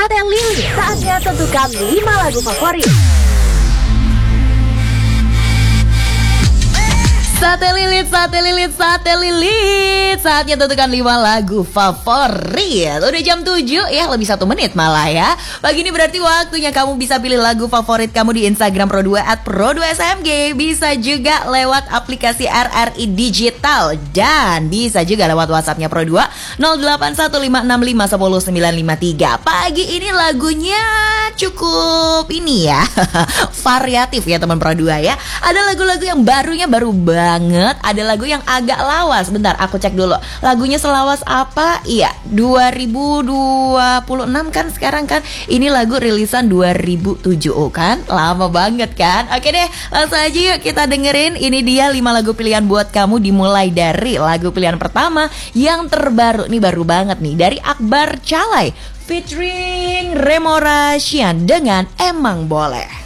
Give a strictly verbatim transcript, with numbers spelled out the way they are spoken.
Sate Lilit. Saatnya tentukan lima lagu favorit. Sate lilit, sate lilit, sate lilit. Saatnya tentukan lima lagu favorit. Udah jam tujuh ya, lebih satu menit malah ya. Pagi ini berarti waktunya kamu bisa pilih lagu favorit kamu di Instagram Pro dua at Pro dua S M G. Bisa juga lewat aplikasi R R I Digital. Dan bisa juga lewat WhatsAppnya Pro dua nol delapan satu lima enam lima satu nol sembilan lima tiga. Pagi ini lagunya cukup ini ya variatif ya teman Pro dua ya. Ada lagu-lagu yang barunya baru banget. banget. Ada lagu yang agak lawas. Bentar, aku cek dulu. Lagunya selawas apa? Iya, dua ribu dua puluh enam kan sekarang kan. Ini lagu rilisan dua ribu tujuh kan. Lama banget kan. Oke deh, langsung aja yuk kita dengerin. Ini dia lima lagu pilihan buat kamu. Dimulai dari lagu pilihan pertama yang terbaru. Ini baru banget nih, dari Akbar Calay featuring Remo Rashian dengan Emang Boleh.